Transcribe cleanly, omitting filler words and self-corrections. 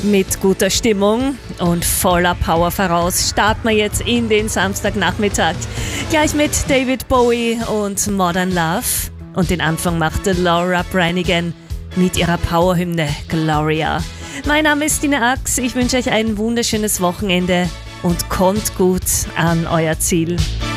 Mit guter Stimmung und voller Power voraus starten wir jetzt in den Samstagnachmittag. Gleich mit David Bowie und Modern Love. Und den Anfang machte Laura Branigan mit ihrer Powerhymne Gloria. Mein Name ist Tina Ax, ich wünsche euch ein wunderschönes Wochenende und kommt gut an euer Ziel.